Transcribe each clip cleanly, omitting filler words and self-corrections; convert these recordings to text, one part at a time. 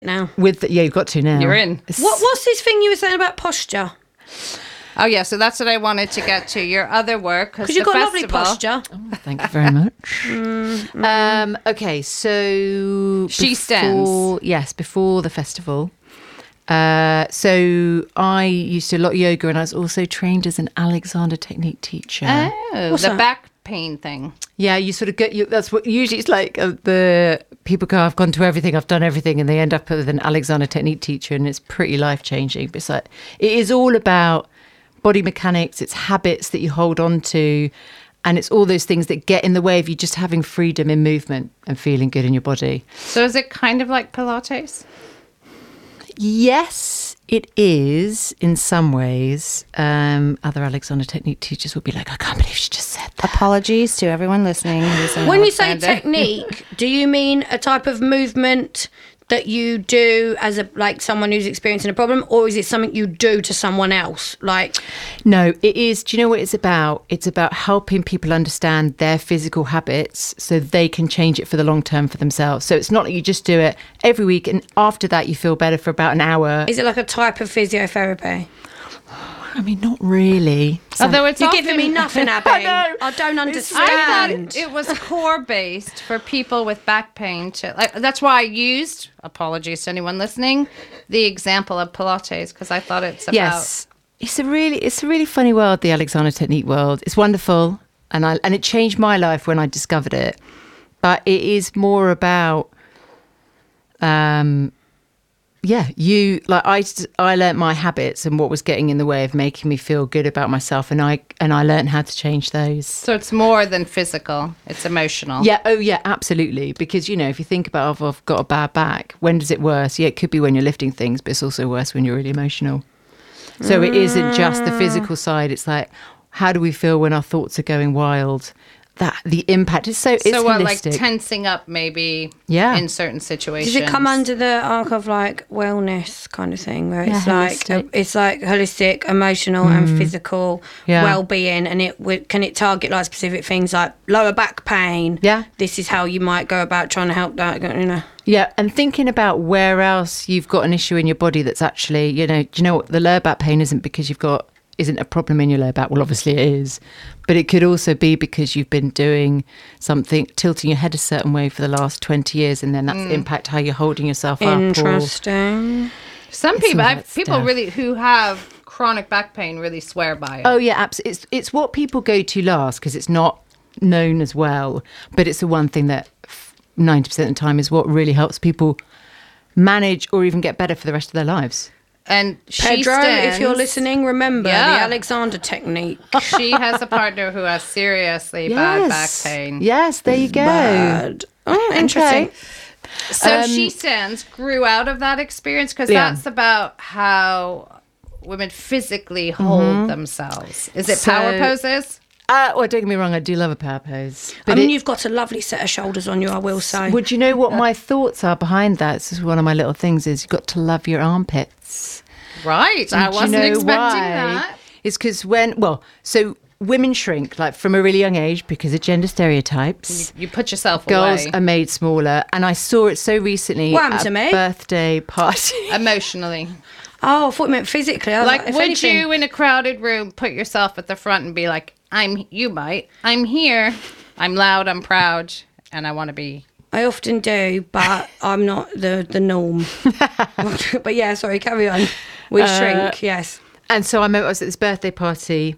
now. You've got to now. You're in. What's this thing you were saying about posture? Oh, yeah, so that's what I wanted to get to. Your other work. Because you've got lovely posture. Oh, thank you very much. Okay, so... She stands. Yes, before the festival. So I used to do a lot of yoga, and I was also trained as an Alexander Technique teacher. Oh, What's the that? back pain thing. Yeah, you sort of get... that's what usually it's like the people go, I've gone to everything, I've done everything, and they end up with an Alexander Technique teacher, and it's pretty life-changing. But it's like, it is all about body mechanics, it's habits that you hold on to, and it's all those things that get in the way of you just having freedom in movement and feeling good in your body. So is it kind of like Pilates? Yes, it is in some ways. Other Alexander Technique teachers will be like, I can't believe she just said that. Apologies to everyone listening. When you say technique, do you mean a type of movement that you do as someone who's experiencing a problem, or is it something you do to someone else? No, it is. Do you know what it's about? It's about helping people understand their physical habits so they can change it for the long term for themselves. So it's not that you just do it every week and after that you feel better for about an hour. Is it like a type of physiotherapy? I mean, not really. Although it's You're giving me nothing, Abby. I know. I don't I understand. thought it was core based for people with back pain. That's why I used, apologies to anyone listening, the example of Pilates, because I thought it's about... Yes. It's a really funny world, the Alexander Technique world. It's wonderful, and it changed my life when I discovered it. But it is more about... I learnt my habits and what was getting in the way of making me feel good about myself, and I learnt how to change those. So it's more than physical, it's emotional. Yeah, oh yeah, absolutely. Because, if you think about, I've got a bad back, when does it worse? Yeah, it could be when you're lifting things, but it's also worse when you're really emotional. So it isn't just the physical side, it's like, how do we feel when our thoughts are going wild? That the impact is it's what, holistic. like tensing up maybe Yeah. in certain situations. Does it come under the arc of wellness kind of thing, where it's holistic. it's like holistic, emotional, and physical Yeah. well-being, and can it target like specific things like lower back pain? Yeah. This is how you might go about trying to help that. Yeah, and thinking about where else you've got an issue in your body that's actually, do you know what, the lower back pain isn't because isn't a problem in your lower back. Well, obviously it is, but it could also be because you've been doing something, tilting your head a certain way for the last 20 years, and then that's impact how you're holding yourself up. Interesting. Some It's people, all that people stuff. really who have chronic back pain really swear by it. Oh yeah, absolutely. It's what people go to last because it's not known as well, but it's the one thing that 90% of the time is what really helps people manage or even get better for the rest of their lives. And Pedro, if you're listening, remember the Yeah. Alexander Technique. she has a partner who has seriously bad back pain. Yes, there you go. Bad. Oh, interesting. Okay. So She Stands grew out of that experience because that's about how women physically hold themselves. Is it power poses? Well, don't get me wrong, I do love a power pose. I mean, you've got a lovely set of shoulders on you, I will say. Would you know what my thoughts are behind that? This is one of my little things is you've got to love your armpits. Right. I Do you wasn't know expecting why? that. It's because so women shrink like from a really young age because of gender stereotypes. You put yourself Girls away are made smaller, and I saw it so recently What happened at to me? a birthday party. emotionally. Oh, I thought you meant physically. I was Like, if would anything- you in a crowded room put yourself at the front and be like, I'm here, I'm loud, I'm proud, and I want to be... I often do, but I'm not the norm. But yeah, sorry, carry on. We shrink, yes. And so I was at this birthday party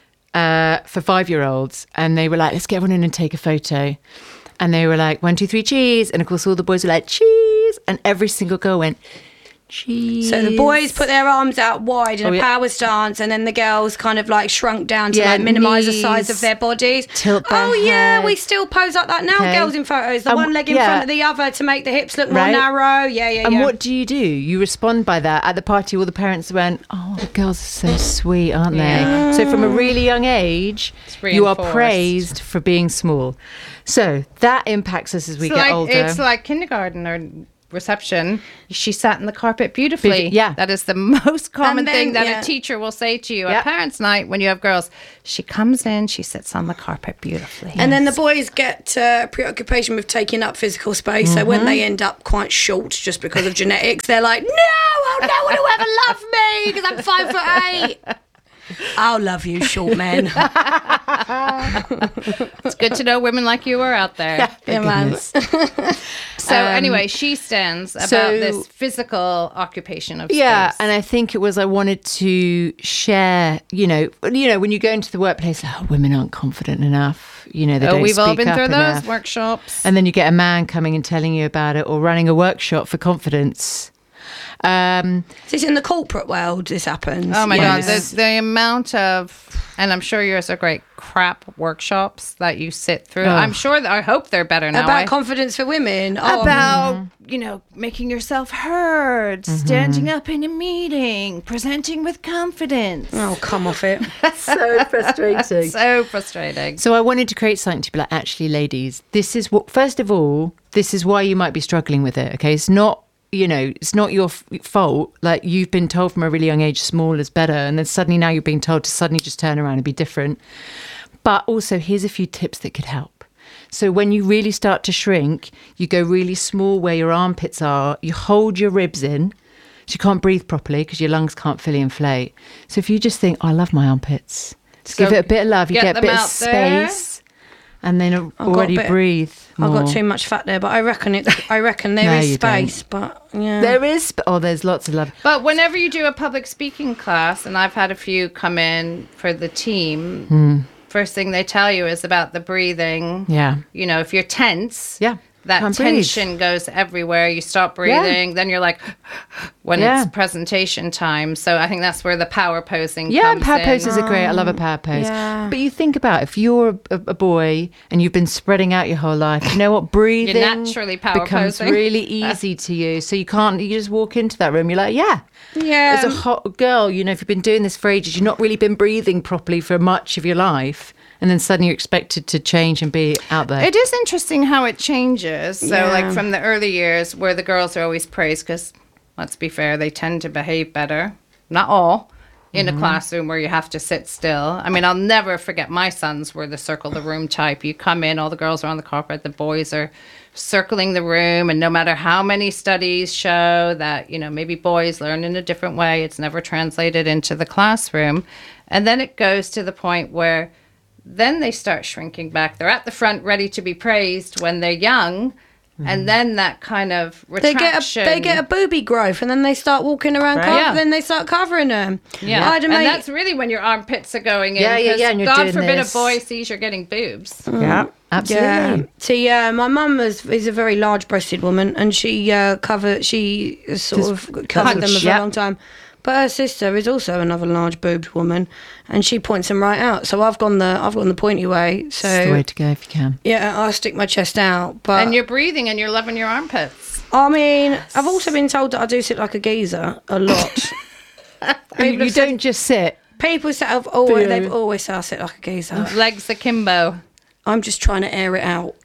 for 5-year-olds, and they were like, let's get everyone in and take a photo. And they were like, 1, 2, 3, cheese. And of course, all the boys were like, cheese. And every single girl went, cheese. So the boys put their arms out wide in a yeah. power stance, and then the girls kind of like shrunk down to minimise the size of their bodies. Tilt their yeah, head. we still pose like that now, Okay. girls in photos. The And one leg in front of the other to make the hips look more Right. narrow. Yeah. And what do? You respond by that. At the party, all the parents went, oh, the girls are so sweet, aren't they? So from a really young age, you are reinforced. praised for being small. So that impacts us as we get older. It's like kindergarten or reception, she sat in the carpet beautifully. Yeah. That is the most common then, thing that yeah. a teacher will say to you Yeah. at parents' night when you have girls. She comes in, she sits on the carpet beautifully. And then the boys get preoccupation with taking up physical space. So when they end up quite short just because of genetics, they're like, no, no one will ever love me because I'm 5'8". I'll love you, short men. It's good to know women like you are out there. Yeah, man. So anyway, she stands about this physical occupation of space. And I think it was I wanted to share, you know, when you go into the workplace, women aren't confident enough. You know, they don't we've all speak been up through enough. those workshops. And then you get a man coming and telling you about it, or running a workshop for confidence. This is in the corporate world, this happens. Oh my Yes. God, the amount of, and I'm sure yours are great, crap workshops that you sit through. Oh. I'm sure, I hope they're better now. About confidence for women. About, making yourself heard, standing up in a meeting, presenting with confidence. Oh, come off it. So frustrating. So frustrating. So I wanted to create something to be like, actually, ladies, this is what, first of all, this is why you might be struggling with it. Okay. It's not, it's not your fault. Like, you've been told from a really young age, small is better. And then suddenly now you're being told to suddenly just turn around and be different. But also, here's a few tips that could help. So when you really start to shrink, you go really small where your armpits are. You hold your ribs in. So you can't breathe properly because your lungs can't fully inflate. So if you just think, I love my armpits. Just So give it a bit of love. You get a them bit of out there. space. And then got a already bit- breathe more. I've got too much fat there, but I reckon there No, is you don't. space. But yeah, There is. There's lots of love. But whenever you do a public speaking class, and I've had a few come in for the team, first thing they tell you is about the breathing. Yeah. If you're tense, Yeah. that Can't breathe. tension goes everywhere. You stop breathing, then you're like, when Yeah. it's presentation time. So I think that's where the power posing Yeah, comes and power in. poses are great. I love a power pose. yeah. But you think about if you're a boy and you've been spreading out your whole life, you know what? Breathing naturally power becomes posing. really easy to you. So you just walk into that room, you're like, yeah. yeah. As a hot girl, if you've been doing this for ages, you've not really been breathing properly for much of your life. And then suddenly you're expected to change and be out there. It is interesting how it changes. So, Yeah. like from the early years where the girls are always praised because, let's be fair, they tend to behave better. Not all. In a classroom where you have to sit still. I mean, I'll never forget my sons were the circle the room type. You come in, all the girls are on the carpet, the boys are circling the room. And no matter how many studies show that, maybe boys learn in a different way, it's never translated into the classroom. And then it goes to the point where then they start shrinking back. They're at the front ready to be praised when they're young. And then that kind of retraction. They get a booby growth, and then they start walking around. Right. Yeah. Then they start covering them. Yeah, I had a and mate- that's really when your armpits are going in. Yeah, yeah, 'cause yeah, and you're God doing forbid this. a boy sees you're getting boobs. Yeah, absolutely. Yeah. See, my mum is a very large-breasted woman, and she sort of covered them for yeah. a long time. But her sister is also another large-boobed woman, and she points them right out. So I've gone the pointy way. So It's the way to go if you can. yeah, I stick my chest out. But And you're breathing and you're loving your armpits. I mean, I've also been told that I do sit like a geezer a lot. You don't just sit. People say they've always said I sit like a geezer. Legs akimbo. I'm just trying to air it out.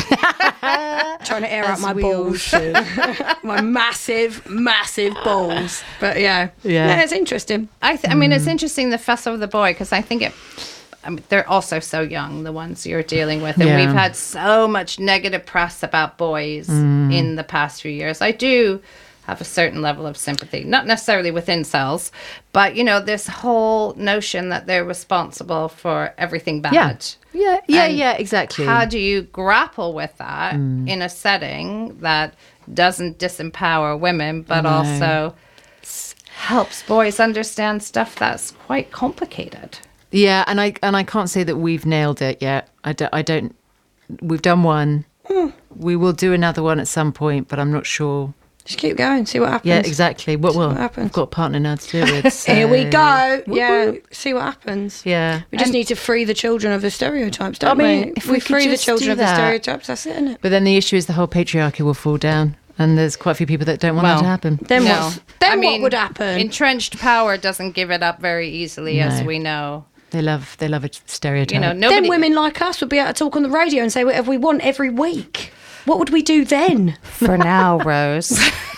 Trying to air out my balls. My massive balls. But yeah, it's interesting. I mean, it's interesting the fuss of the boy because I think they're also so young, the ones you're dealing with. And Yeah. we've had so much negative press about boys in the past few years. I do have a certain level of sympathy, not necessarily with incels, but, this whole notion that they're responsible for everything bad. Yeah, exactly. How do you grapple with that in a setting that doesn't disempower women, but also helps boys understand stuff that's quite complicated? Yeah, and I can't say that we've nailed it yet. I don't. We've done one. We will do another one at some point, but I'm not sure. Just keep going, see what happens. Yeah, exactly. What happens. We've got a partner now to do it with. So. Here we go. Whoop, Yeah, whoop. see what happens. Yeah. We just need to free the children of the stereotypes, don't I mean, we? if we we could free the just children do of the that. stereotypes, that's it, isn't it? But then the issue is the whole patriarchy will fall down, and there's quite a few people that don't want that to happen. Then, No. what would happen? Entrenched power doesn't give it up very easily, as No. we know. They love a stereotype. Nobody. then women like us would be able to talk on the radio and say whatever we want every week. What would we do then? For now, Rose,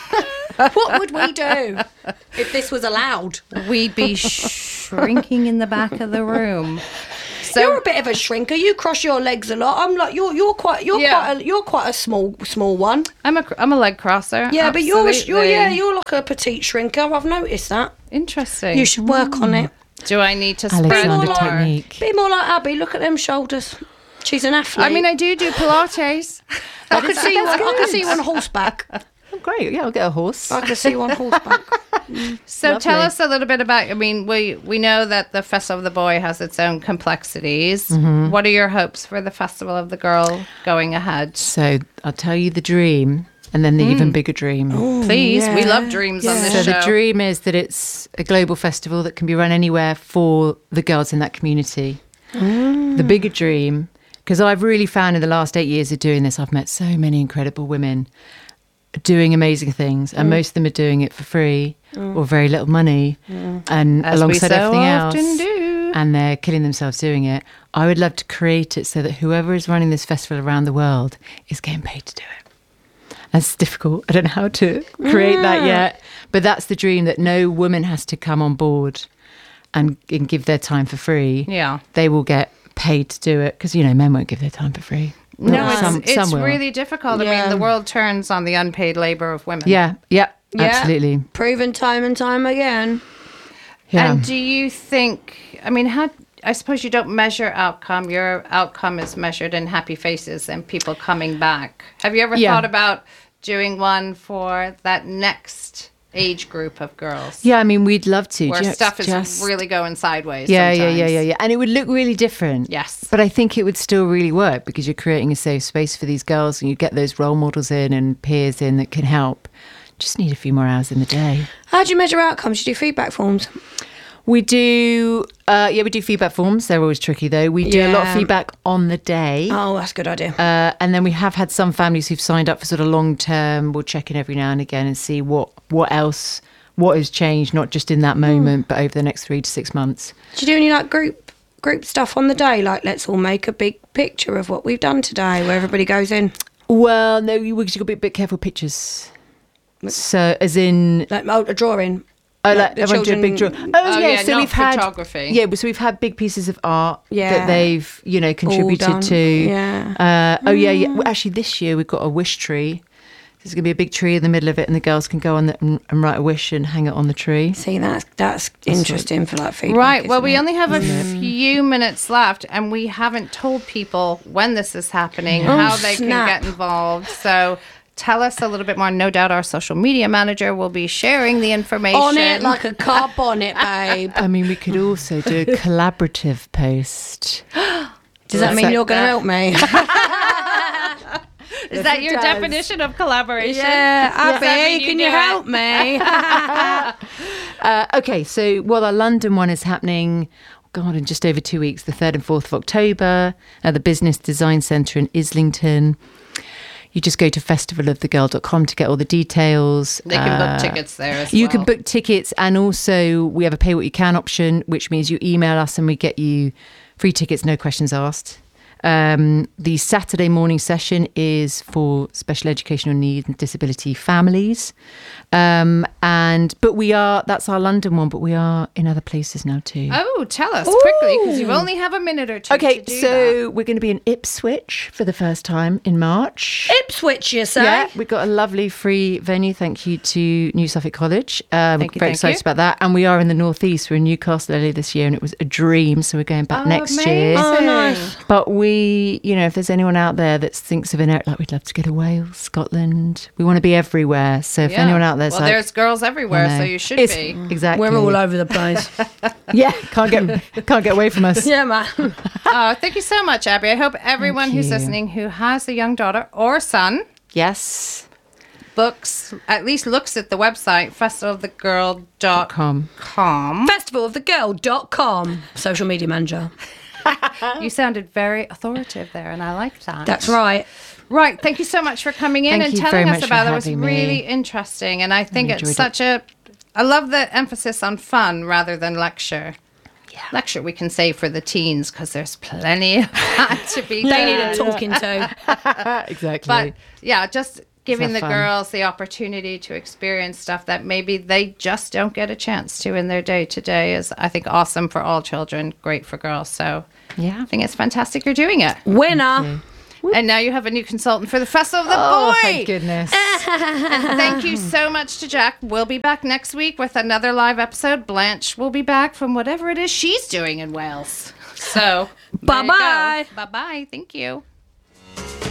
What would we do if this was allowed? we'd be shrinking in the back of the room. So You're a bit of a shrinker. You cross your legs a lot. I'm like you're quite a small one. I'm a leg crosser. Yeah, but you're absolutely. like a petite shrinker. I've noticed that. Interesting. You should work on it. Do I need to Alexander spread more? technique. Be more like Abby. Look at them shoulders. She's an athlete. I mean, I do Pilates. I could see you. I could see you on horseback. Oh, great. Yeah, I'll get a horse. I could see you on horseback. So tell Lovely. us a little bit about, I mean, we know that the Festival of the Boy has its own complexities. Mm-hmm. What are your hopes for the Festival of the Girl going ahead? So I'll tell you the dream and then the even bigger dream. Please, we love dreams on this So show. the dream is that it's a global festival that can be run anywhere for the girls in that community. The bigger dream, because I've really found in the last 8 years of doing this, I've met so many incredible women doing amazing things, and most of them are doing it for free or very little money, and As we alongside so everything else, often do. and they're killing themselves doing it. I would love to create it so that whoever is running this festival around the world is getting paid to do it. That's difficult. I don't know how to create that yet, but that's the dream, that no woman has to come on board and give their time for free. Yeah. They will get paid to do it, because, you know, men won't give their time for free. No, Some it's will. really difficult. I Yeah. mean, the world turns on the unpaid labor of women. Yeah, absolutely. Proven time and time again. Yeah. And do you think, I mean, I suppose you don't measure outcome. Your outcome is measured in happy faces and people coming back. Have you ever Yeah. thought about doing one for that next age group of girls? Yeah, I mean, we'd love to. Where Just- stuff is just- really going sideways. Yeah. sometimes. And it would look really different. Yes. But I think it would still really work, because you're creating a safe space for these girls, and you get those role models in and peers in that can help. Just need a few more hours in the day. How do you measure outcomes? You do feedback forms. We do, we do feedback forms. They're always tricky, though. We do a lot of Yeah. feedback on the day. Oh, that's a good idea. And then we have had some families who've signed up for sort of long term. We'll check in every now and again and see what else, what has changed, not just in that moment, but over the next 3 to 6 months. Do you do any like group stuff on the day? Like, let's all make a big picture of what we've done today, where everybody goes in. Well, no, you've got to be a bit careful with pictures. So, as in, Like a drawing. like the everyone do a big draw. children- Oh, yeah, so not we've had photography. Yeah, so we've had big pieces of art Yeah. that they've, contributed done. to. Yeah. Well, actually, this year we've got a wish tree. There's going to be a big tree in the middle of it, and the girls can go on and write a wish and hang it on the tree. See, that's interesting for like feedback. Right. Well, isn't we it? only have a few minutes left, and we haven't told people when this is happening, how they snap. can get involved. So tell us a little bit more. No doubt our social media manager will be sharing the information. On it like a car bonnet, babe. I mean, we could also do a collaborative post. Does that mean like you're going to help me? Is that your does. definition of collaboration? Yeah, Does that mean Abby, can do you it? help me? Okay, so our London one is happening, in just over 2 weeks, the 3rd and 4th of October, at the Business Design Centre in Islington. You just go to festivalofthegirl.com to get all the details. They can book tickets there as You well. can book tickets, and also we have a pay what you can option, which means you email us and we get you free tickets, no questions asked. The Saturday morning session is for special educational needs and disability families. That's our London one, but we are in other places now too. Oh, tell us quickly, because you only have a minute or two Okay, to do so we're going to be in Ipswich for the first time in March. Ipswich, you say? Yeah, we got a lovely free venue. Thank you to New Suffolk College. We're you, very thank excited you. about that. And we are in the Northeast. We were in Newcastle earlier this year, and it was a dream. So we're going back next year. amazing. Oh, nice. But if there's anyone out there that thinks of an area, like we'd love to go to Wales, Scotland. We want to be away everywhere. So if Yeah. anyone out there's well, like, there's girls everywhere, I so know. you should It's- be. Exactly. We're all over the place. Yeah, can't get away from us. Yeah, man. Oh, thank you so much, Abby. I hope everyone who's you. listening who has a young daughter or son Yes. at least looks at the website, festivalofthegirl.com. Festivalofthegirl.com. Social media manager. You sounded very authoritative there, and I like that. That's right. Right. Thank you so much for coming in Thank and you telling very us much about for it. It was having me. really interesting. And I think it's enjoyed such I love the emphasis on fun rather than lecture. lecture we can save for the teens, because there's plenty of that to be They done. need a talking to. Exactly. But yeah, just giving have the fun. girls the opportunity to experience stuff that maybe they just don't get a chance to in their day to day is, I think, awesome for all children, great for girls. So Yeah. I think it's fantastic you're doing it. Winner. And now you have a new consultant for the Festival of the Oh, Boy. thank goodness. Thank you so much to Jack. We'll be back next week with another live episode. Blanche will be back from whatever it is she's doing in Wales. So, Bye-bye. Bye bye. Thank you.